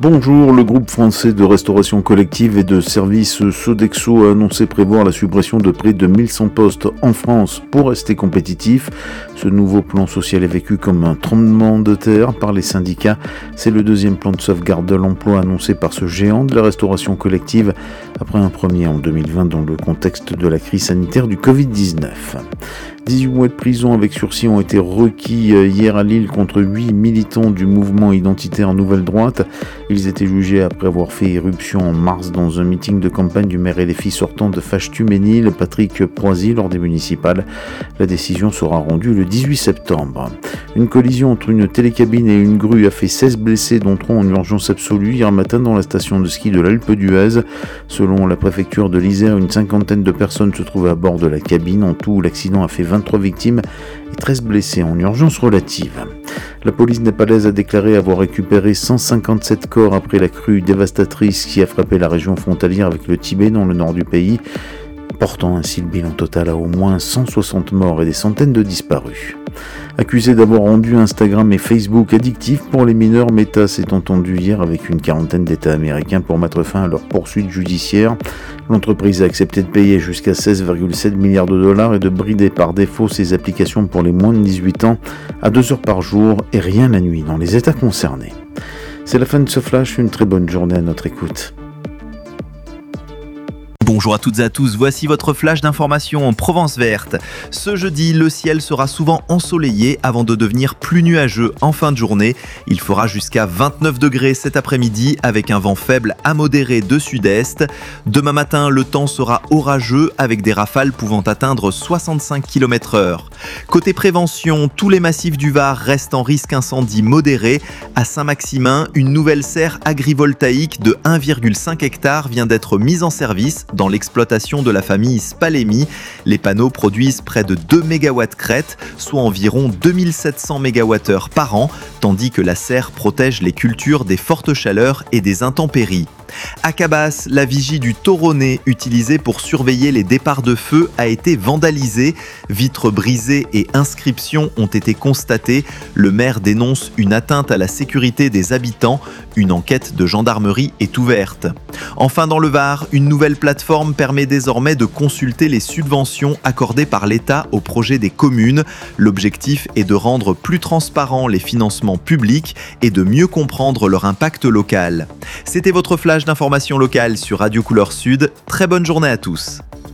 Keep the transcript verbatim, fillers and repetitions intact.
Bonjour, le groupe français de restauration collective et de services Sodexo a annoncé prévoir la suppression de près de mille cent postes en France pour rester compétitif. Ce nouveau plan social est vécu comme un tremblement de terre par les syndicats. C'est le deuxième plan de sauvegarde de l'emploi annoncé par ce géant de la restauration collective après un premier en deux mille vingt dans le contexte de la crise sanitaire du covid dix-neuf. dix-huit mois de prison avec sursis ont été requis hier à Lille contre huit militants du mouvement identitaire Nouvelle Droite. Ils étaient jugés après avoir fait irruption en mars dans un meeting de campagne du maire et les filles sortant de Fâche-Tuménil, Patrick Proisy, lors des municipales. La décision sera rendue le dix-huit septembre. Une collision entre une télécabine et une grue a fait seize blessés, dont trois en urgence absolue, hier matin dans la station de ski de l'Alpe d'Huez. Selon la préfecture de l'Isère, une cinquantaine de personnes se trouvaient à bord de la cabine. En tout, l'accident a fait vingt-trois victimes et treize blessés en urgence relative. La police népalaise a déclaré avoir récupéré cent cinquante-sept corps après la crue dévastatrice qui a frappé la région frontalière avec le Tibet dans le nord du pays, portant ainsi le bilan total à au moins cent soixante morts et des centaines de disparus. Accusé d'avoir rendu Instagram et Facebook addictifs pour les mineurs, Meta s'est entendu hier avec une quarantaine d'États américains pour mettre fin à leur poursuite judiciaire. L'entreprise a accepté de payer jusqu'à seize virgule sept milliards de dollars et de brider par défaut ses applications pour les moins de dix-huit ans à deux heures par jour et rien la nuit dans les États concernés. C'est la fin de ce flash, une très bonne journée à notre écoute. Bonjour à toutes et à tous, voici votre flash d'information en Provence verte. Ce jeudi, le ciel sera souvent ensoleillé avant de devenir plus nuageux en fin de journée. Il fera jusqu'à vingt-neuf degrés cet après-midi avec un vent faible à modéré de sud-est. Demain matin, le temps sera orageux avec des rafales pouvant atteindre soixante-cinq kilomètres heure. Côté prévention, tous les massifs du Var restent en risque incendie modéré. À Saint-Maximin, une nouvelle serre agrivoltaïque de un virgule cinq hectares vient d'être mise en service dans l'exploitation de la famille Spalemi. Les panneaux produisent près de deux mégawatts crête, soit environ deux mille sept cents mégawattheures par an, tandis que la serre protège les cultures des fortes chaleurs et des intempéries. À Cabas, la vigie du Tauronnet utilisée pour surveiller les départs de feu a été vandalisée. Vitres brisées et inscriptions ont été constatées. Le maire dénonce une atteinte à la sécurité des habitants. Une enquête de gendarmerie est ouverte. Enfin, dans le Var, une nouvelle plateforme permet désormais de consulter les subventions accordées par l'État aux projets des communes. L'objectif est de rendre plus transparents les financements publics et de mieux comprendre leur impact local. C'était votre flash d'information locale sur Radio Couleur Sud. Très bonne journée à tous.